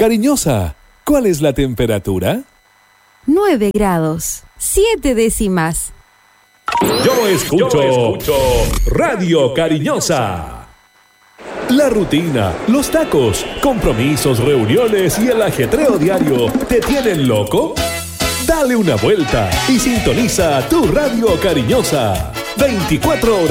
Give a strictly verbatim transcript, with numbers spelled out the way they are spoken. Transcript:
Cariñosa, ¿cuál es la temperatura? Nueve grados, siete décimas. Yo escucho, Yo escucho Radio Cariñosa. La rutina, los tacos, compromisos, reuniones y el ajetreo diario ¿te tienen loco? Dale una vuelta y sintoniza tu Radio Cariñosa. veinticuatro horas.